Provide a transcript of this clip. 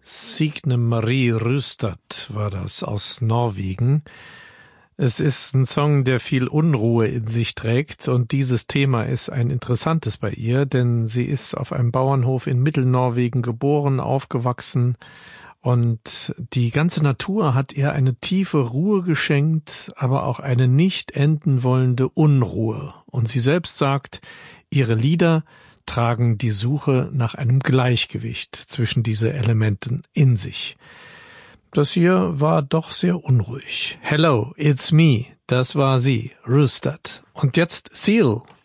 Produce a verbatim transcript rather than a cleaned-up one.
Signe Marie Røstad war das aus Norwegen. Es ist ein Song, der viel Unruhe in sich trägt, und dieses Thema ist ein interessantes bei ihr, denn sie ist auf einem Bauernhof in Mittelnorwegen geboren, aufgewachsen, und die ganze Natur hat ihr eine tiefe Ruhe geschenkt, aber auch eine nicht enden wollende Unruhe. Und sie selbst sagt, ihre Lieder tragen die Suche nach einem Gleichgewicht zwischen diese Elementen in sich. Das hier war doch sehr unruhig. Hello, it's me. Das war sie, Røstad. Und jetzt Seal